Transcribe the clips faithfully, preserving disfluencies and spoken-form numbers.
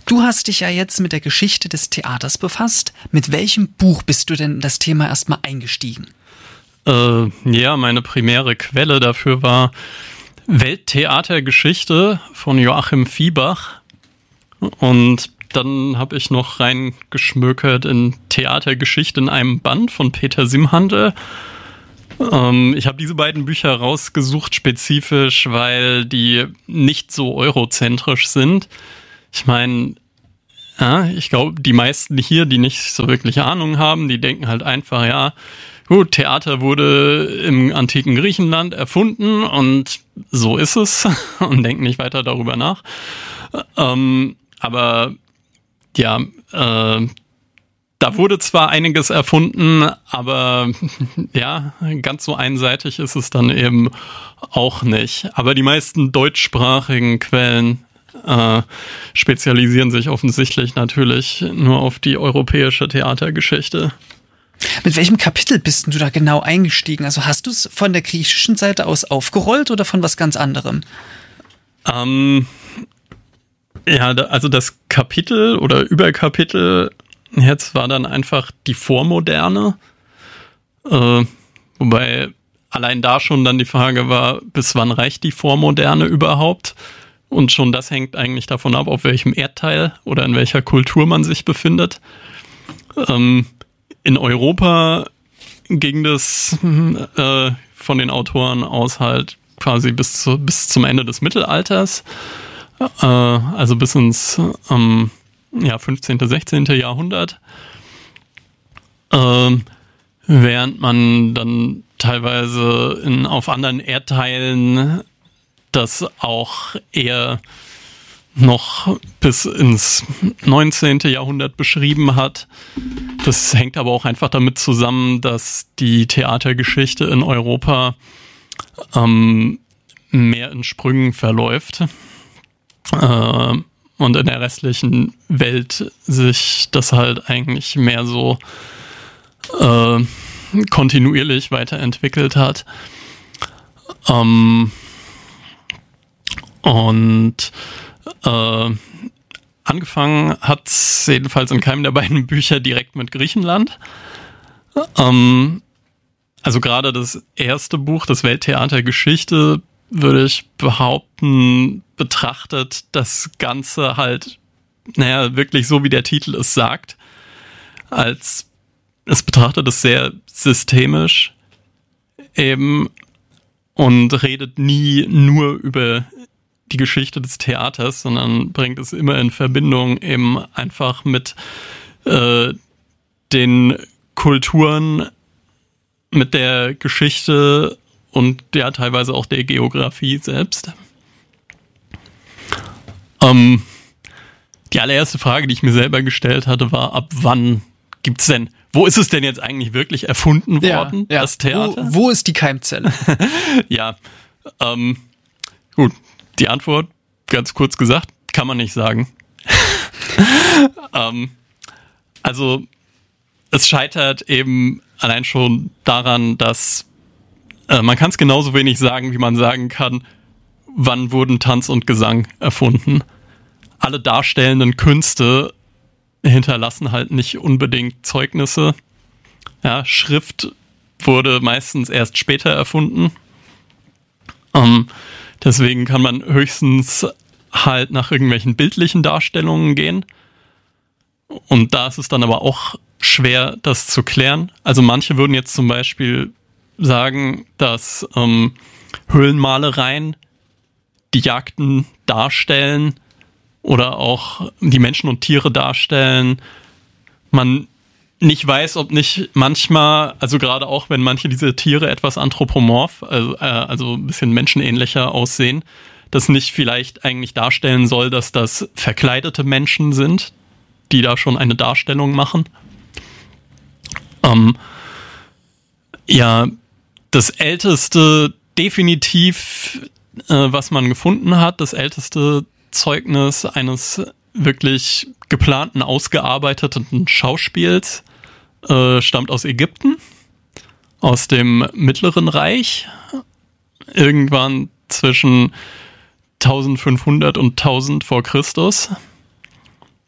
Du hast dich ja jetzt mit der Geschichte des Theaters befasst. Mit welchem Buch bist du denn in das Thema erstmal eingestiegen? Äh, ja, meine primäre Quelle dafür war Welttheatergeschichte von Joachim Viehbach. Und dann habe ich noch reingeschmökert in Theatergeschichte in einem Band von Peter Simhandel. Ähm, ich habe diese beiden Bücher rausgesucht spezifisch, weil die nicht so eurozentrisch sind. Ich meine, ja, ich glaube, die meisten hier, die nicht so wirklich Ahnung haben, die denken halt einfach, ja, gut, Theater wurde im antiken Griechenland erfunden und so ist es und denken nicht weiter darüber nach. Ähm, aber ja, äh, da wurde zwar einiges erfunden, aber ja, ganz so einseitig ist es dann eben auch nicht. Aber die meisten deutschsprachigen Quellen äh, spezialisieren sich offensichtlich natürlich nur auf die europäische Theatergeschichte. Mit welchem Kapitel bist du da genau eingestiegen? Also hast du es von der griechischen Seite aus aufgerollt oder von was ganz anderem? Ähm, ja, also das Kapitel oder Überkapitel jetzt war dann einfach die Vormoderne, äh, wobei allein da schon dann die Frage war, bis wann reicht die Vormoderne überhaupt? Und schon das hängt eigentlich davon ab, auf welchem Erdteil oder in welcher Kultur man sich befindet. Ähm, in Europa ging das äh, von den Autoren aus halt quasi bis, zu, bis zum Ende des Mittelalters, äh, also bis ins ähm, ja, fünfzehnten, sechzehnten Jahrhundert, ähm, während man dann teilweise in, auf anderen Erdteilen das auch eher noch bis ins neunzehnten Jahrhundert beschrieben hat. Das hängt aber auch einfach damit zusammen, dass die Theatergeschichte in Europa ähm, mehr in Sprüngen verläuft. Äh, und in der restlichen Welt sich das halt eigentlich mehr so äh, kontinuierlich weiterentwickelt hat. Ähm, und äh, angefangen hat es jedenfalls in keinem der beiden Bücher direkt mit Griechenland. Ähm, also gerade das erste Buch, das Welttheatergeschichte, würde ich behaupten, betrachtet das Ganze halt, naja, wirklich so, wie der Titel es sagt, als es betrachtet es sehr systemisch eben und redet nie nur über die Geschichte des Theaters, sondern bringt es immer in Verbindung eben einfach mit äh, den Kulturen, mit der Geschichte und ja teilweise auch der Geografie selbst. Ähm, die allererste Frage, die ich mir selber gestellt hatte, war, ab wann gibt's denn, wo ist es denn jetzt eigentlich wirklich erfunden worden, ja, ja. das Theater? Wo, wo ist die Keimzelle? ja, ähm, gut, die Antwort, ganz kurz gesagt, kann man nicht sagen. ähm, also, es scheitert eben allein schon daran, dass äh, man kann es genauso wenig sagen, wie man sagen kann, wann wurden Tanz und Gesang erfunden. Alle darstellenden Künste hinterlassen halt nicht unbedingt Zeugnisse. Ja, Schrift wurde meistens erst später erfunden. Ähm, deswegen kann man höchstens halt nach irgendwelchen bildlichen Darstellungen gehen. Und da ist es dann aber auch schwer, das zu klären. Also manche würden jetzt zum Beispiel sagen, dass ähm, Höhlenmalereien die Jagden darstellen oder auch die Menschen und Tiere darstellen. Man nicht weiß, ob nicht manchmal, also gerade auch, wenn manche diese Tiere etwas anthropomorph, also, äh, also ein bisschen menschenähnlicher aussehen, das nicht vielleicht eigentlich darstellen soll, dass das verkleidete Menschen sind, die da schon eine Darstellung machen. Ähm, ja, das älteste definitiv, äh, was man gefunden hat, das älteste Zeugnis eines wirklich geplanten, ausgearbeiteten Schauspiels äh, stammt aus Ägypten, aus dem Mittleren Reich, irgendwann zwischen eintausendfünfhundert und tausend vor Christus.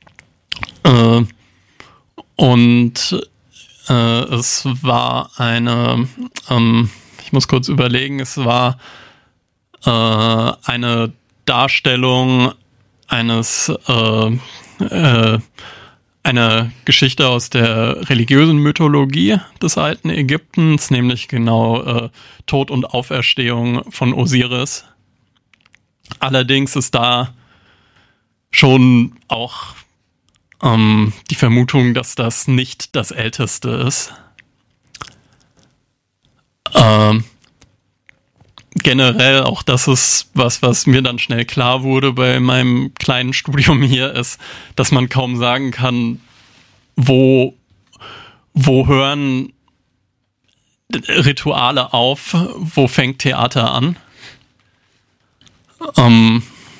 Äh, und äh, es war eine, ähm, ich muss kurz überlegen, es war äh, eine Darstellung eines, äh, äh, eine Geschichte aus der religiösen Mythologie des alten Ägyptens, nämlich genau äh, Tod und Auferstehung von Osiris. Allerdings ist da schon auch ähm, die Vermutung, dass das nicht das Älteste ist. Ähm, generell auch das ist was, was mir dann schnell klar wurde bei meinem kleinen Studium hier, ist, dass man kaum sagen kann, wo, wo hören Rituale auf, wo fängt Theater an. Ähm,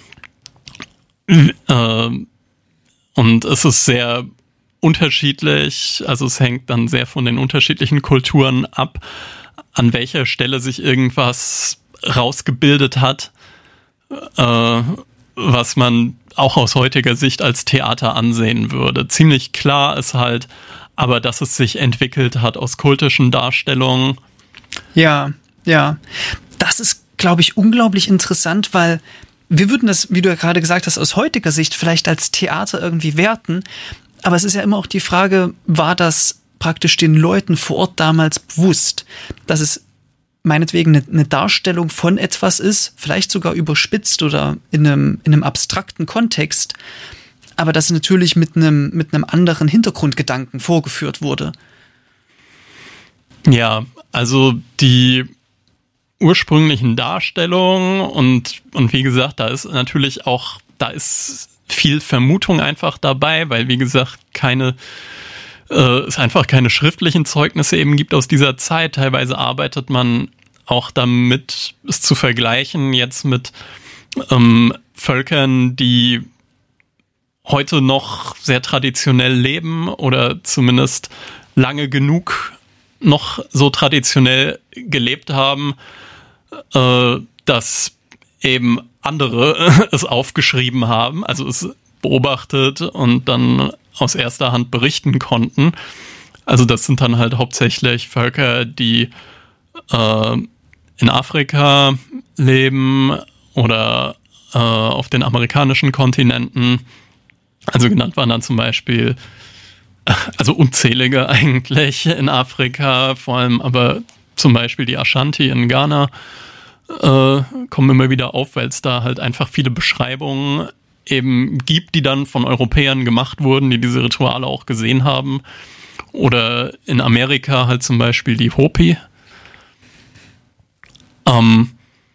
äh, und es ist sehr unterschiedlich, also es hängt dann sehr von den unterschiedlichen Kulturen ab, an welcher Stelle sich irgendwas rausgebildet hat, äh, was man auch aus heutiger Sicht als Theater ansehen würde. Ziemlich klar ist halt, aber dass es sich entwickelt hat aus kultischen Darstellungen. Ja, ja. Das ist, glaube ich, unglaublich interessant, weil wir würden das, wie du ja gerade gesagt hast, aus heutiger Sicht vielleicht als Theater irgendwie werten, aber es ist ja immer auch die Frage, war das praktisch den Leuten vor Ort damals bewusst, dass es meinetwegen eine, eine Darstellung von etwas ist, vielleicht sogar überspitzt oder in einem, in einem abstrakten Kontext, aber das natürlich mit einem, mit einem anderen Hintergrundgedanken vorgeführt wurde. Ja, also die ursprünglichen Darstellungen und, und wie gesagt, da ist natürlich auch, da ist viel Vermutung einfach dabei, weil wie gesagt, keine äh, es einfach keine schriftlichen Zeugnisse eben gibt aus dieser Zeit. Teilweise arbeitet man auch damit, es zu vergleichen jetzt mit ähm, Völkern, die heute noch sehr traditionell leben oder zumindest lange genug noch so traditionell gelebt haben, äh, dass eben andere es aufgeschrieben haben, also es beobachtet und dann aus erster Hand berichten konnten. Also das sind dann halt hauptsächlich Völker, die äh, in Afrika leben oder äh, auf den amerikanischen Kontinenten. Also genannt waren dann zum Beispiel, also unzählige eigentlich in Afrika, vor allem aber zum Beispiel die Ashanti in Ghana äh, kommen immer wieder auf, weil es da halt einfach viele Beschreibungen eben gibt, die dann von Europäern gemacht wurden, die diese Rituale auch gesehen haben. Oder in Amerika halt zum Beispiel die Hopi. Ähm,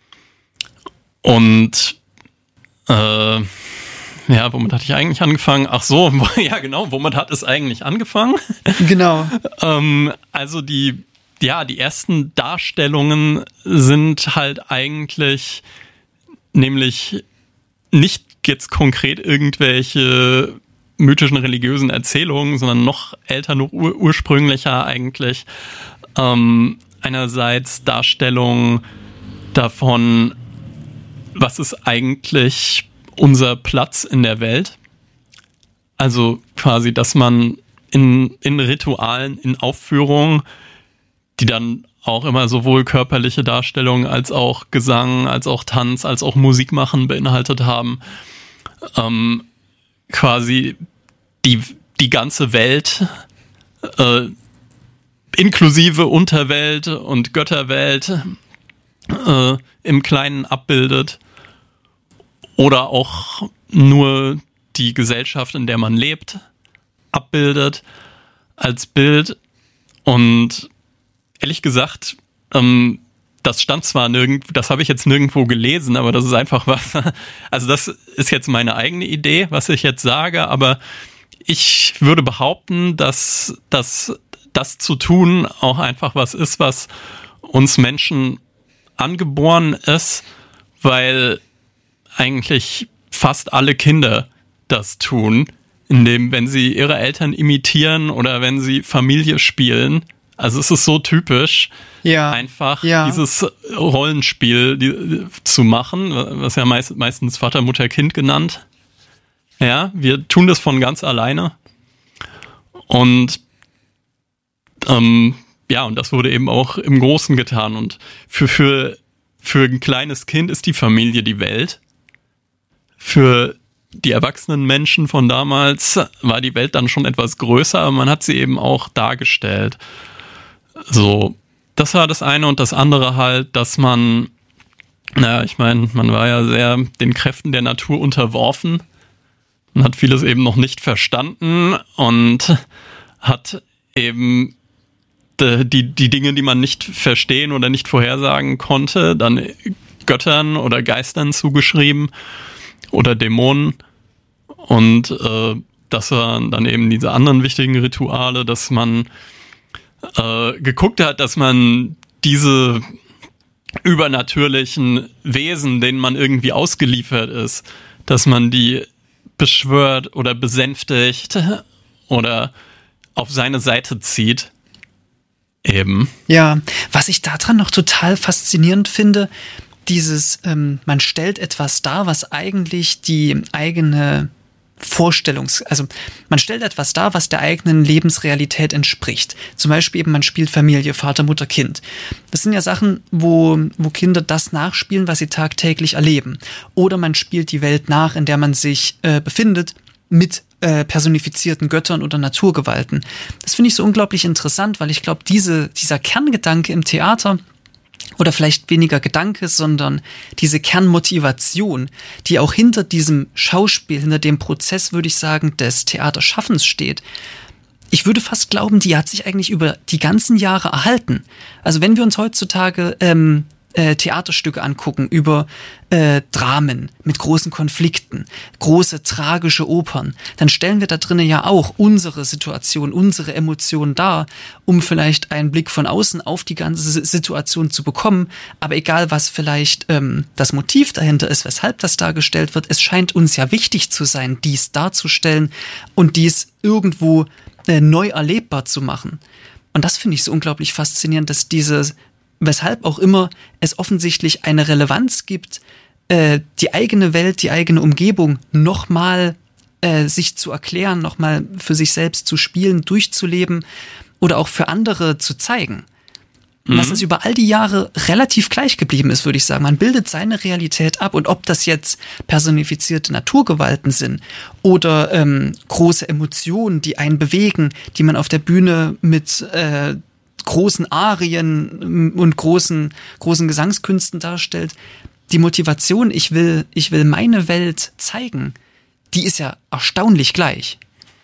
und äh, ja, womit hatte ich eigentlich angefangen? Ach so, ja genau, womit hat es eigentlich angefangen? Genau. ähm, also die, ja, die ersten Darstellungen sind halt eigentlich nämlich nicht jetzt konkret irgendwelche mythischen religiösen Erzählungen, sondern noch älter, noch ur- ursprünglicher eigentlich. Ähm, einerseits Darstellungen davon, was ist eigentlich unser Platz in der Welt. Also quasi, dass man in, in Ritualen, in Aufführungen, die dann auch immer sowohl körperliche Darstellungen als auch Gesang, als auch Tanz, als auch Musik machen beinhaltet haben, ähm, quasi die, die ganze Welt, äh, inklusive Unterwelt und Götterwelt, äh, im Kleinen abbildet. Oder auch nur die Gesellschaft, in der man lebt, abbildet als Bild. Und ehrlich gesagt, ähm, das stand zwar nirgendwo, das habe ich jetzt nirgendwo gelesen, aber das ist einfach was, also das ist jetzt meine eigene Idee, was ich jetzt sage, aber ich würde behaupten, dass, dass das zu tun auch einfach was ist, was uns Menschen angeboren ist, weil eigentlich fast alle Kinder das tun, indem, wenn sie ihre Eltern imitieren oder wenn sie Familie spielen. Also es ist so typisch, ja, einfach ja. dieses Rollenspiel die, zu machen, was ja meist, meistens Vater, Mutter, Kind genannt. Ja, wir tun das von ganz alleine. Und ähm, ja, und das wurde eben auch im Großen getan. Und für, für, für ein kleines Kind ist die Familie die Welt. Für die erwachsenen Menschen von damals war die Welt dann schon etwas größer, aber man hat sie eben auch dargestellt. So, das war das eine, und das andere halt, dass man, naja, ich meine, man war ja sehr den Kräften der Natur unterworfen und hat vieles eben noch nicht verstanden und hat eben die, die, die Dinge, die man nicht verstehen oder nicht vorhersagen konnte, dann Göttern oder Geistern zugeschrieben oder Dämonen. Und äh, das waren dann eben diese anderen wichtigen Rituale, dass man äh, geguckt hat, dass man diese übernatürlichen Wesen, denen man irgendwie ausgeliefert ist, dass man die beschwört oder besänftigt oder auf seine Seite zieht. Eben. Ja, was ich daran noch total faszinierend finde, dieses, ähm, man stellt etwas dar, was eigentlich die eigene Vorstellungs-, also man stellt etwas dar, was der eigenen Lebensrealität entspricht. Zum Beispiel eben, man spielt Familie, Vater, Mutter, Kind. Das sind ja Sachen, wo, wo Kinder das nachspielen, was sie tagtäglich erleben. Oder man spielt die Welt nach, in der man sich äh, befindet, mit äh, personifizierten Göttern oder Naturgewalten. Das finde ich so unglaublich interessant, weil ich glaube, diese, dieser Kerngedanke im Theater, oder vielleicht weniger Gedanke, sondern diese Kernmotivation, die auch hinter diesem Schauspiel, hinter dem Prozess, würde ich sagen, des Theaterschaffens steht. Ich würde fast glauben, die hat sich eigentlich über die ganzen Jahre erhalten. Also wenn wir uns heutzutage ähm, äh, Theaterstücke angucken über äh, Dramen mit großen Konflikten, große tragische Opern, dann stellen wir da drinnen ja auch unsere Situation, unsere Emotionen dar, um vielleicht einen Blick von außen auf die ganze Situation zu bekommen. Aber egal, was vielleicht ähm, das Motiv dahinter ist, weshalb das dargestellt wird, es scheint uns ja wichtig zu sein, dies darzustellen und dies irgendwo äh, neu erlebbar zu machen. Und das finde ich so unglaublich faszinierend, dass diese, weshalb auch immer es offensichtlich eine Relevanz gibt, äh, die eigene Welt, die eigene Umgebung nochmal äh, sich zu erklären, nochmal für sich selbst zu spielen, durchzuleben oder auch für andere zu zeigen. Mhm. Dass es über all die Jahre relativ gleich geblieben ist, würde ich sagen. Man bildet seine Realität ab, und ob das jetzt personifizierte Naturgewalten sind oder ähm, große Emotionen, die einen bewegen, die man auf der Bühne mit äh, großen Arien und großen, großen Gesangskünsten darstellt. Die Motivation, ich will, ich will meine Welt zeigen, die ist ja erstaunlich gleich.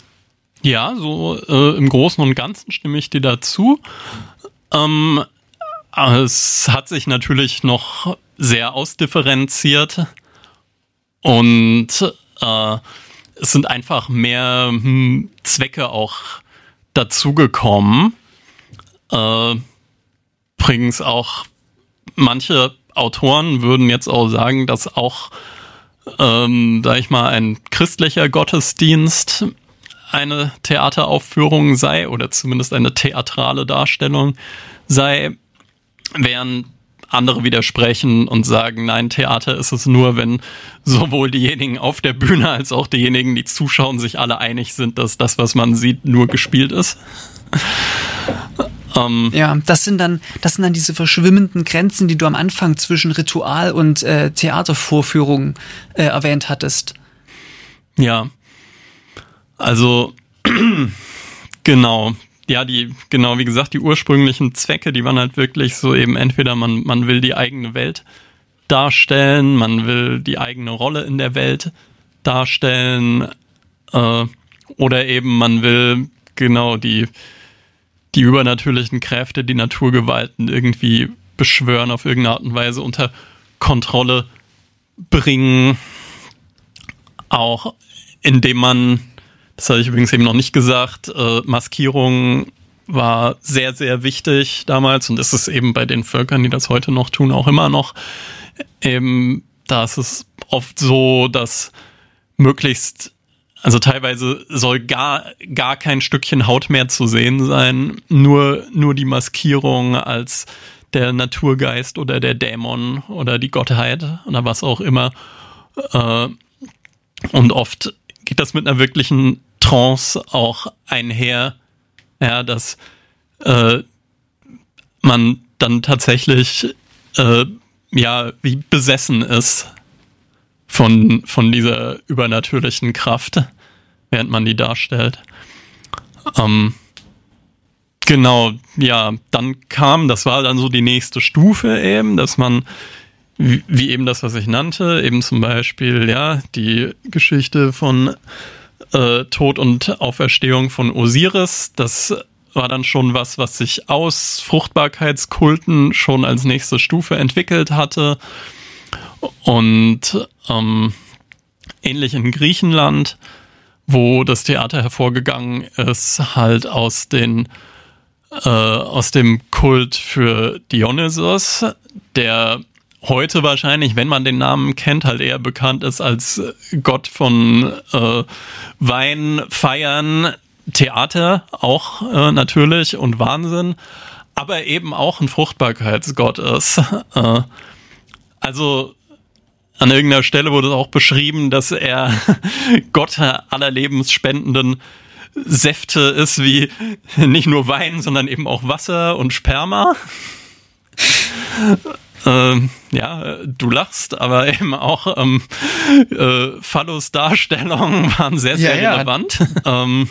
Ja, so äh, im Großen und Ganzen stimme ich dir dazu. Ähm, es hat sich natürlich noch sehr ausdifferenziert und äh, es sind einfach mehr hm, Zwecke auch dazugekommen. Äh, übrigens auch manche Autoren würden jetzt auch sagen, dass auch, ähm, sag ich mal, ein christlicher Gottesdienst eine Theateraufführung sei oder zumindest eine theatrale Darstellung sei, während andere widersprechen und sagen, nein, Theater ist es nur, wenn sowohl diejenigen auf der Bühne als auch diejenigen, die zuschauen, sich alle einig sind, dass das, was man sieht, nur gespielt ist. Um, ja, das sind dann, das sind dann diese verschwimmenden Grenzen, die du am Anfang zwischen Ritual und äh, Theatervorführung äh, erwähnt hattest. Ja, also genau, ja, die, genau, wie gesagt, die ursprünglichen Zwecke, die waren halt wirklich so eben, entweder man, man will die eigene Welt darstellen, man will die eigene Rolle in der Welt darstellen, äh, oder eben man will genau die die übernatürlichen Kräfte, die Naturgewalten irgendwie beschwören, auf irgendeine Art und Weise unter Kontrolle bringen. Auch indem man, das hatte ich übrigens eben noch nicht gesagt, äh, Maskierung war sehr, sehr wichtig damals, und ist es eben bei den Völkern, die das heute noch tun, auch immer noch. Eben, da ist es oft so, dass möglichst, also teilweise soll gar, gar kein Stückchen Haut mehr zu sehen sein, nur, nur die Maskierung als der Naturgeist oder der Dämon oder die Gottheit oder was auch immer. Und oft geht das mit einer wirklichen Trance auch einher, ja, dass äh, man dann tatsächlich äh, ja wie besessen ist von, von dieser übernatürlichen Kraft, während man die darstellt. Ähm, genau, ja, dann kam, das war dann so die nächste Stufe eben, dass man, wie, wie eben das, was ich nannte, eben zum Beispiel, ja, die Geschichte von äh, Tod und Auferstehung von Osiris, das war dann schon was, was sich aus Fruchtbarkeitskulten schon als nächste Stufe entwickelt hatte. Und ähm, ähnlich in Griechenland, wo das Theater hervorgegangen ist, halt aus den äh, aus dem Kult für Dionysos, der heute wahrscheinlich, wenn man den Namen kennt, halt eher bekannt ist als Gott von äh, Wein, Feiern, Theater auch äh, natürlich und Wahnsinn, aber eben auch ein Fruchtbarkeitsgott ist. Äh, also an irgendeiner Stelle wurde auch beschrieben, dass er Gott aller lebensspendenden Säfte ist, wie nicht nur Wein, sondern eben auch Wasser und Sperma. Ähm, ja, du lachst, aber eben auch ähm, äh, Phallus-Darstellungen waren sehr, sehr ja, relevant. Ja. Ähm,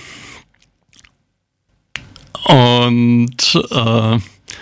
und äh,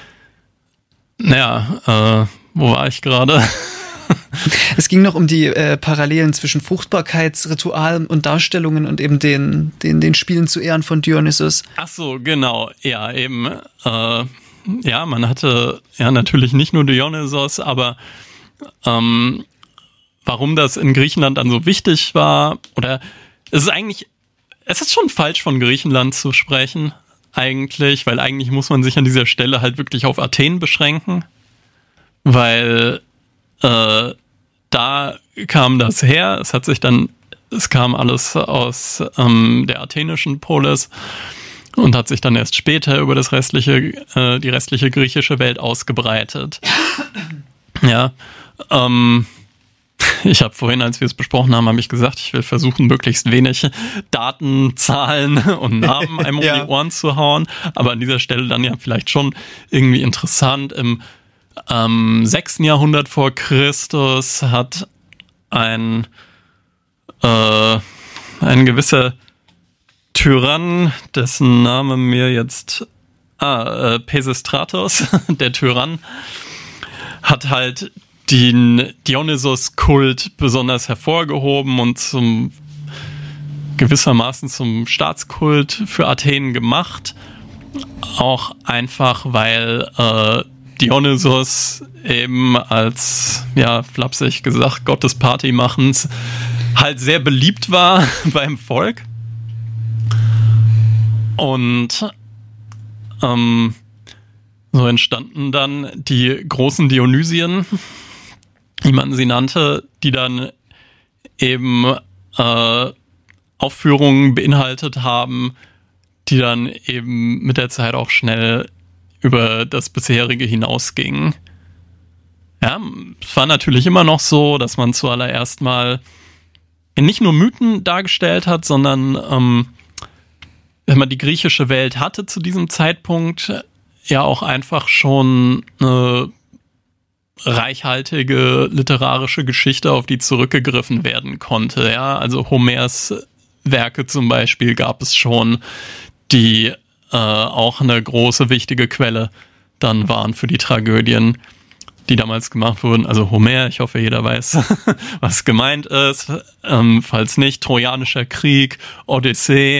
naja, äh, wo war ich gerade? Es ging noch um die äh, Parallelen zwischen Fruchtbarkeitsritualen und Darstellungen und eben den, den, den Spielen zu Ehren von Dionysos. Ach so, genau. Ja, eben. Äh, ja, man hatte ja natürlich nicht nur Dionysos, aber ähm, warum das in Griechenland dann so wichtig war, oder es ist eigentlich, es ist schon falsch von Griechenland zu sprechen, eigentlich, weil eigentlich muss man sich an dieser Stelle halt wirklich auf Athen beschränken, weil äh, da kam das her, es hat sich dann, es kam alles aus ähm, der athenischen Polis und hat sich dann erst später über das restliche, äh, die restliche griechische Welt ausgebreitet. Ja, ähm, ich habe vorhin, als wir es besprochen haben, habe ich gesagt, ich will versuchen, möglichst wenig Daten, Zahlen und Namen einem ja. um die Ohren zu hauen, aber an dieser Stelle dann ja vielleicht schon irgendwie interessant. Im ähm, sechsten Jahrhundert vor Christus hat ein äh, ein gewisser Tyrann, dessen Name mir jetzt ah, äh, Pisistratos, der Tyrann, hat halt den Dionysos-Kult besonders hervorgehoben und zum gewissermaßen zum Staatskult für Athen gemacht. Auch einfach, weil äh, Dionysos eben als, ja, flapsig gesagt, Gott des Partymachens halt sehr beliebt war beim Volk. Und ähm, so entstanden dann die großen Dionysien, wie man sie nannte, die dann eben äh, Aufführungen beinhaltet haben, die dann eben mit der Zeit auch schnell über das bisherige hinausgingen. Ja, es war natürlich immer noch so, dass man zuallererst mal nicht nur Mythen dargestellt hat, sondern ähm, wenn man die griechische Welt hatte zu diesem Zeitpunkt, ja auch einfach schon eine reichhaltige literarische Geschichte, auf die zurückgegriffen werden konnte. Ja, also Homers Werke zum Beispiel gab es schon, die äh, auch eine große, wichtige Quelle dann waren für die Tragödien, die damals gemacht wurden. Also Homer, ich hoffe, jeder weiß, was gemeint ist. Ähm, falls nicht, Trojanischer Krieg, Odyssee.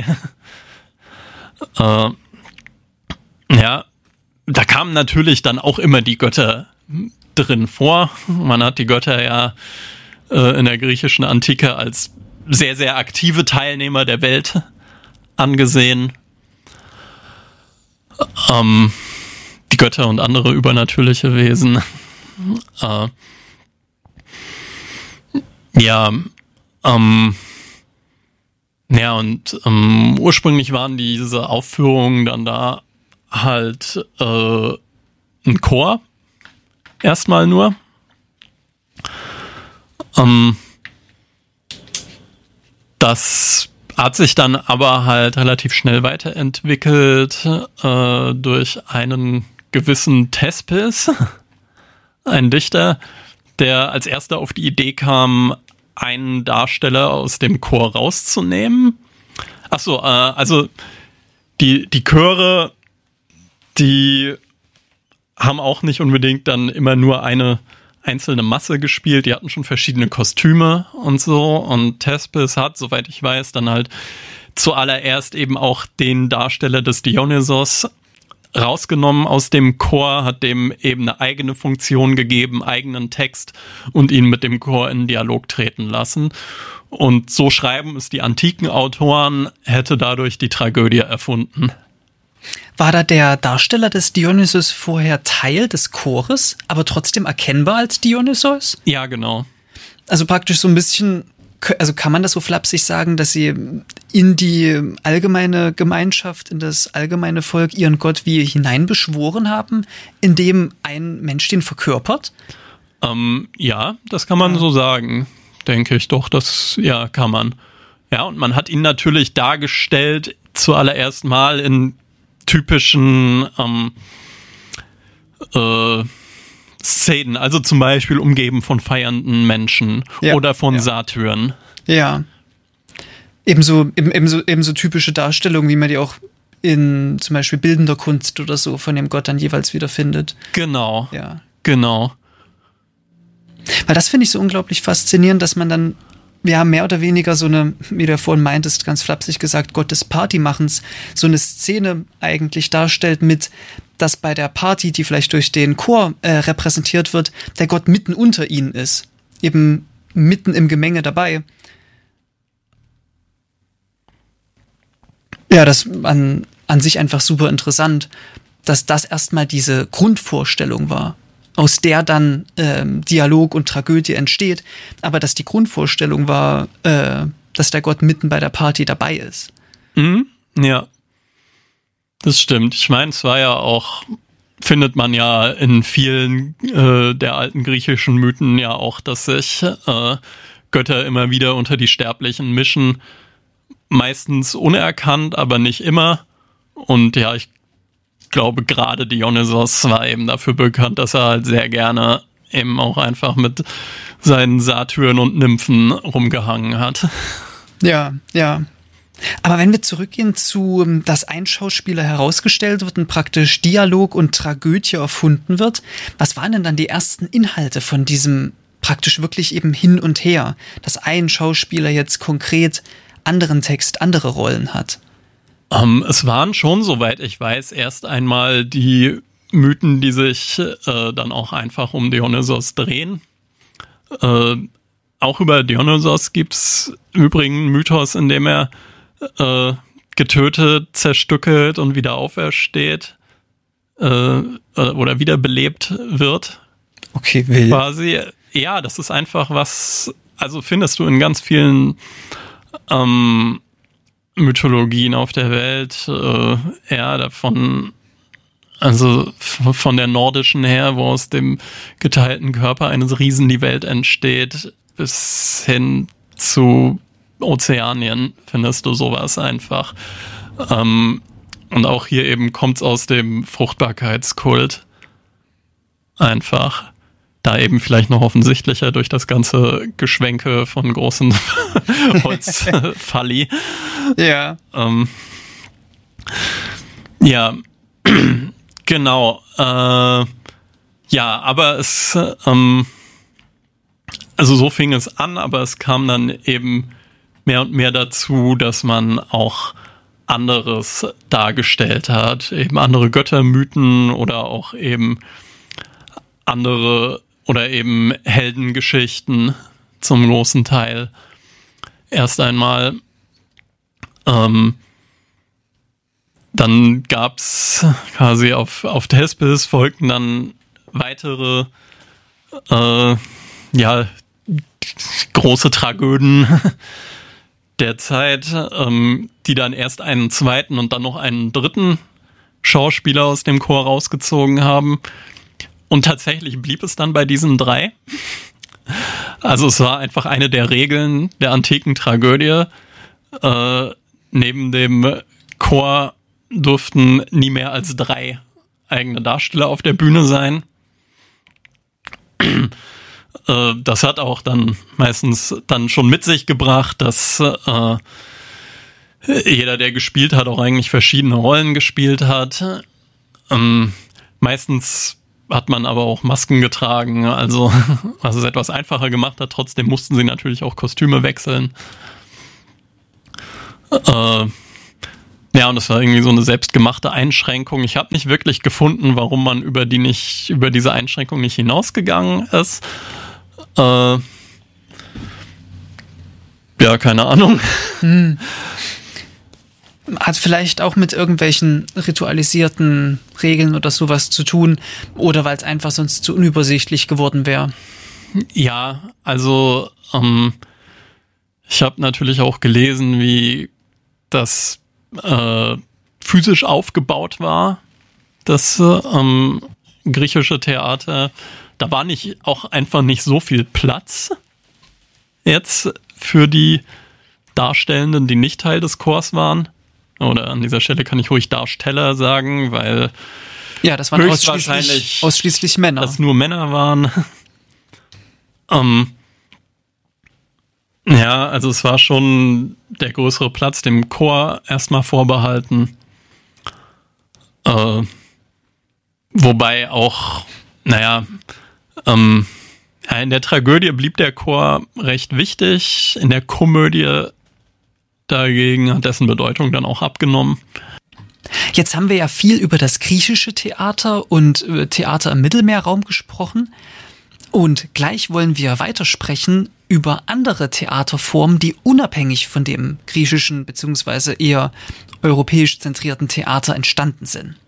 Äh, ja, da kamen natürlich dann auch immer die Götter drin vor. Man hat die Götter ja äh, in der griechischen Antike als sehr, sehr aktive Teilnehmer der Welt angesehen. Ähm, die Götter und andere übernatürliche Wesen. Äh, ja, ähm, ja, und ähm, ursprünglich waren diese Aufführungen dann da halt äh, ein Chor, erstmal nur. Ähm, das hat sich dann aber halt relativ schnell weiterentwickelt äh, durch einen gewissen Thespis, ein Dichter, der als erster auf die Idee kam, einen Darsteller aus dem Chor rauszunehmen. Achso, äh, also die, die Chöre, die haben auch nicht unbedingt dann immer nur eine einzelne Masse gespielt, die hatten schon verschiedene Kostüme und so, und Thespis hat, soweit ich weiß, dann halt zuallererst eben auch den Darsteller des Dionysos rausgenommen aus dem Chor, hat dem eben eine eigene Funktion gegeben, eigenen Text und ihn mit dem Chor in Dialog treten lassen. Und so schreiben es die antiken Autoren, hätte dadurch die Tragödie erfunden. War da der Darsteller des Dionysos vorher Teil des Chores, aber trotzdem erkennbar als Dionysos? Ja, genau. Also praktisch so ein bisschen, also kann man das so flapsig sagen, dass sie in die allgemeine Gemeinschaft, in das allgemeine Volk ihren Gott wie hineinbeschworen haben, indem ein Mensch den verkörpert? Ähm, ja, das kann man ja so sagen, denke ich doch, das, ja, kann man. Ja, und man hat ihn natürlich dargestellt, zuallererst mal in typischen ähm, äh, Szenen, also zum Beispiel umgeben von feiernden Menschen ja, oder von ja. Satyren. Ja. Ebenso, ebenso, ebenso typische Darstellungen, wie man die auch in zum Beispiel bildender Kunst oder so von dem Gott dann jeweils wiederfindet. Genau. Ja. Genau. Weil das finde ich so unglaublich faszinierend, dass man dann wir haben mehr oder weniger so eine, wie du ja vorhin meintest, ganz flapsig gesagt, Gott des Partymachens, so eine Szene eigentlich darstellt mit, dass bei der Party, die vielleicht durch den Chor äh, repräsentiert wird, der Gott mitten unter ihnen ist. Eben mitten im Gemenge dabei. Ja, das an, an sich einfach super interessant, dass das erstmal diese Grundvorstellung war, aus der dann ähm, Dialog und Tragödie entsteht, aber dass die Grundvorstellung war, äh, dass der Gott mitten bei der Party dabei ist. Mhm, ja, das stimmt. Ich meine, es war ja auch, findet man ja in vielen äh, der alten griechischen Mythen ja auch, dass sich äh, Götter immer wieder unter die Sterblichen mischen, meistens unerkannt, aber nicht immer. Und ja, ich glaube, gerade Dionysos war eben dafür bekannt, dass er halt sehr gerne eben auch einfach mit seinen Satyren und Nymphen rumgehangen hat. Ja, ja. Aber wenn wir zurückgehen zu, dass ein Schauspieler herausgestellt wird und praktisch Dialog und Tragödie erfunden wird, was waren denn dann die ersten Inhalte von diesem praktisch wirklich eben hin und her, dass ein Schauspieler jetzt konkret anderen Text, andere Rollen hat? Um, es waren schon, soweit ich weiß, erst einmal die Mythen, die sich äh, dann auch einfach um Dionysos drehen. Äh, auch über Dionysos gibt es übrigens einen Mythos, in dem er äh, getötet, zerstückelt und wieder aufersteht äh, oder wiederbelebt wird. Okay, wild. Quasi, ja, das ist einfach was, also findest du in ganz vielen ähm, Mythologien auf der Welt, äh, ja, davon, also von der nordischen her, wo aus dem geteilten Körper eines Riesen die Welt entsteht, bis hin zu Ozeanien findest du sowas einfach. Ähm, und auch hier eben kommt's aus dem Fruchtbarkeitskult. Einfach. Da eben vielleicht noch offensichtlicher durch das ganze Geschwenke von großen Holzfalli. Ja. Ähm, ja, genau. Äh, ja, aber es, ähm, also so fing es an, aber es kam dann eben mehr und mehr dazu, dass man auch anderes dargestellt hat. Eben andere Göttermythen oder auch eben andere oder eben Heldengeschichten zum großen Teil. Erst einmal. Ähm, dann gab's quasi auf, auf Thespis folgten dann weitere äh, ja, große Tragöden der Zeit, ähm, die dann erst einen zweiten und dann noch einen dritten Schauspieler aus dem Chor rausgezogen haben. Und tatsächlich blieb es dann bei diesen drei. Also es war einfach eine der Regeln der antiken Tragödie, äh, neben dem Chor durften nie mehr als drei eigene Darsteller auf der Bühne sein. äh, das hat auch dann meistens dann schon mit sich gebracht, dass äh, jeder, der gespielt hat, auch eigentlich verschiedene Rollen gespielt hat. Ähm, meistens hat man aber auch Masken getragen, also was es etwas einfacher gemacht hat. Trotzdem mussten sie natürlich auch Kostüme wechseln. Äh, ja, und das war irgendwie so eine selbstgemachte Einschränkung. Ich habe nicht wirklich gefunden, warum man über die nicht, über diese Einschränkung nicht hinausgegangen ist. Äh, ja, keine Ahnung. Hm. Hat vielleicht auch mit irgendwelchen ritualisierten Regeln oder sowas zu tun oder weil es einfach sonst zu unübersichtlich geworden wäre. Ja, also ähm, ich habe natürlich auch gelesen, wie das äh, physisch aufgebaut war, das ähm, griechische Theater. Da war nicht auch einfach nicht so viel Platz jetzt für die Darstellenden, die nicht Teil des Chors waren. Oder an dieser Stelle kann ich ruhig Darsteller sagen, weil ja, das waren ausschließlich, ausschließlich Männer. Dass nur Männer waren. ähm, ja, also es war schon der größere Platz dem Chor erstmal vorbehalten. Äh, wobei auch, naja, ähm, ja, in der Tragödie blieb der Chor recht wichtig. In der Komödie dagegen hat dessen Bedeutung dann auch abgenommen. Jetzt haben wir ja viel über das griechische Theater und Theater im Mittelmeerraum gesprochen. Und gleich wollen wir weitersprechen über andere Theaterformen, die unabhängig von dem griechischen bzw. eher europäisch zentrierten Theater entstanden sind.